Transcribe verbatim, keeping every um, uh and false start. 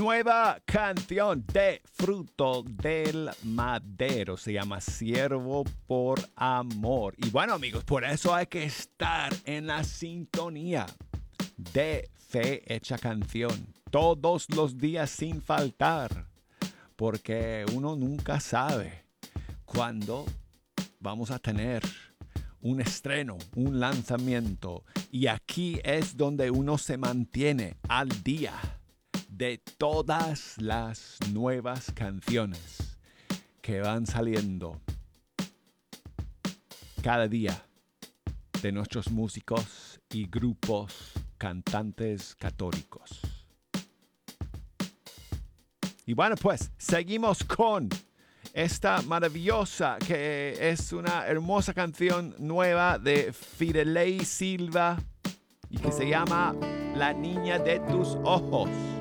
nueva canción de Fruto del Madero. Se llama Siervo por Amor. Y bueno, amigos, por eso hay que estar en la sintonía de Fe Hecha Canción todos los días sin faltar, porque uno nunca sabe cuándo vamos a tener un estreno, un lanzamiento, y aquí es donde uno se mantiene al día de todas las nuevas canciones que van saliendo cada día de nuestros músicos y grupos cantantes católicos. Y bueno, pues seguimos con esta maravillosa, que es una hermosa canción nueva de Fidelei Silva y que se llama La Niña de Tus Ojos.